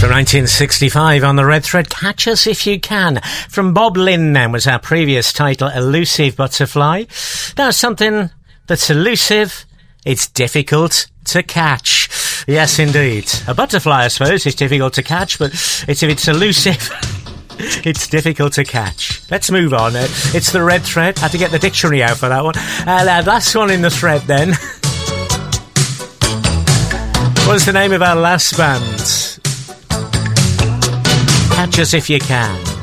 From 1965 on the Red Thread, Catch Us If You Can. From Bob Lynn then was our previous title, Elusive Butterfly. Now something that's elusive, it's difficult to catch. Yes, indeed. A butterfly, I suppose, is difficult to catch, but if it's elusive, it's difficult to catch. Let's move on. It's the Red Thread. Had to get the dictionary out for that one. Last one in the thread then. What's the name of our last band? Catch Us If You Can.